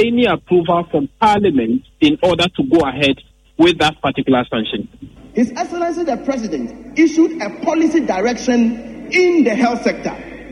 any approval from Parliament in order to go ahead with that particular sanction. His Excellency the President issued a policy direction in the health sector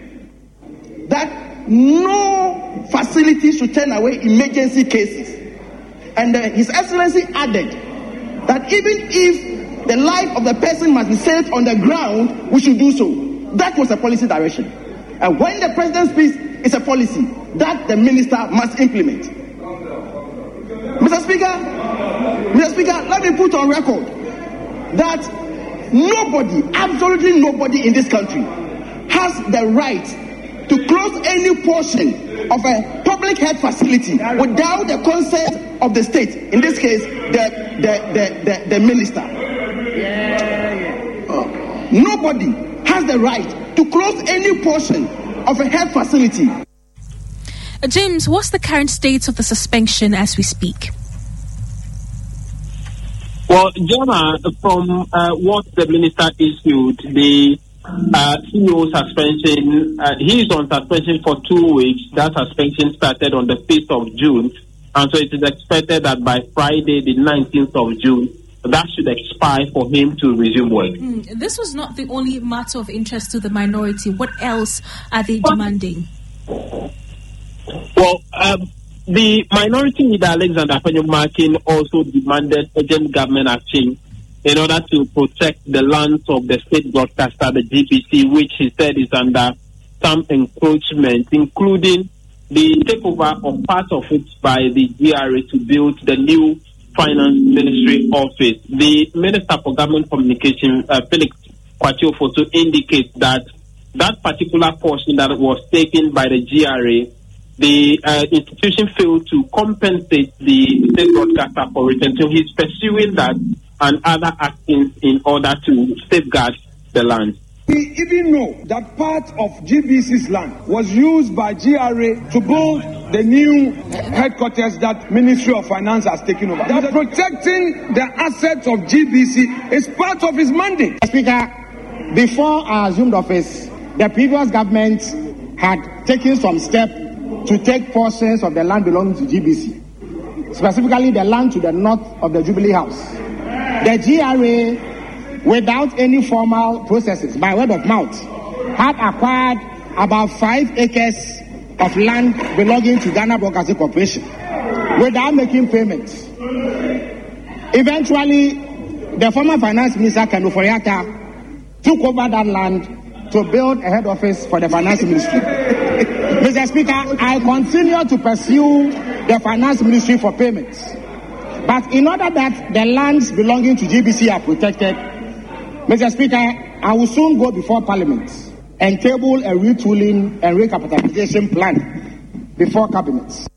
that no facility should turn away emergency cases. And His Excellency added that even if the life of the person must be saved on the ground, we should do so. That was a policy direction. And when the President speaks, it's a policy that the minister must implement. Mr. Speaker, let me put on record that nobody, absolutely nobody in this country has the right to close any portion of a public health facility without the consent of the state. In this case, the minister. Nobody has the right to close any portion of a health facility. James, what's the current state of the suspension as we speak? Well, Jonah, from what the minister issued, the CEO suspension, he is on suspension for 2 weeks. That suspension started on the 5th of June. And so it is expected that by Friday, the 19th of June, that should expire for him to resume work. This was not the only matter of interest to the minority. What else are they demanding? Well, the minority leader, Alexander Afenyo-Markin, also demanded urgent government action in order to protect the lands of the state broadcaster, the GBC, which he said is under some encroachment, including the takeover of part of it by the GRA to build the new Finance Ministry office. The Minister for Government Communication, Felix Kwakye Ofosu, indicates that that particular portion that was taken by the GRA, the institution failed to compensate the state broadcaster for it, and so he's pursuing that and other actions in order to safeguard the land. We even know that part of GBC's land was used by GRA to build the new headquarters that Ministry of Finance has taken over. That protecting the assets of GBC is part of his mandate. Speaker, before I assumed office, the previous government had taken some steps to take portions of the land belonging to GBC, specifically the land to the north of the Jubilee House. The GRA, without any formal processes, by word of mouth, had acquired about 5 acres of land belonging to Ghana Broadcasting Corporation without making payments. Eventually, the former Finance Minister, Ken Ofori-Atta, took over that land to build a head office for the Finance Ministry. Mr. Speaker, I continue to pursue the Finance Ministry for payments. But in order that the lands belonging to GBC are protected, Mr. Speaker, I will soon go before Parliament and table a retooling and recapitalization plan before Cabinet.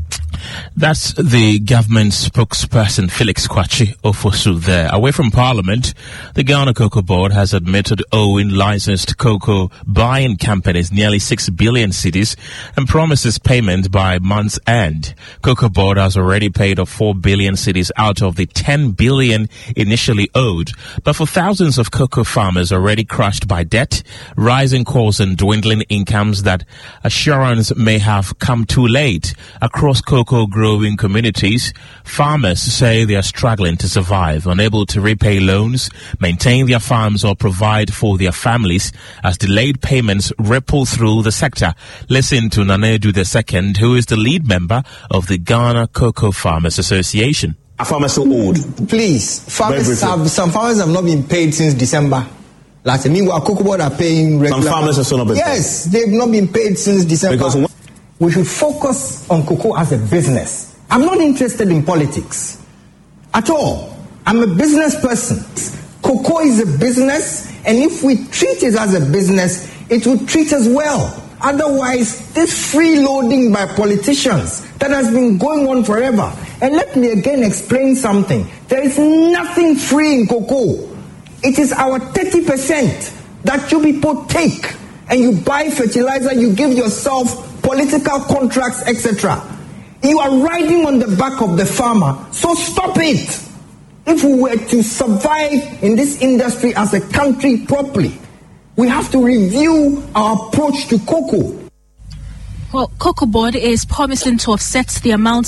That's the government spokesperson, Felix Kwakye Ofosu there. Away from Parliament, the Ghana Cocoa Board has admitted owing licensed cocoa buying companies nearly 6 billion cedis and promises payment by month's end. Cocoa Board has already paid off 4 billion cedis out of the 10 billion initially owed. But for thousands of cocoa farmers already crushed by debt, rising costs and dwindling incomes, that assurance may have come too late. Across cocoa growing communities, farmers say they are struggling to survive, unable to repay loans, maintain their farms or provide for their families as delayed payments ripple through the sector. Listen to Nanedu II, who is the lead member of the Ghana Cocoa Farmers Association. Are farmers so old? Please, some farmers have not been paid since December. Last year, meanwhile, Cocoa Board are paying regular. Some farmers have still not been paid. Yes, they've not been paid since December. Because we should focus on cocoa as a business. I'm not interested in politics at all. I'm a business person. Cocoa is a business, and if we treat it as a business, it will treat us well. Otherwise, this freeloading by politicians that has been going on forever. And let me again explain something. There is nothing free in cocoa. It is our 30% that you people take, and you buy fertilizer, you give yourself political contracts, etc. You are riding on the back of the farmer, so stop it. If we were to survive in this industry as a country properly, we have to review our approach to cocoa. Well, Cocoa Board is promising to offset the amount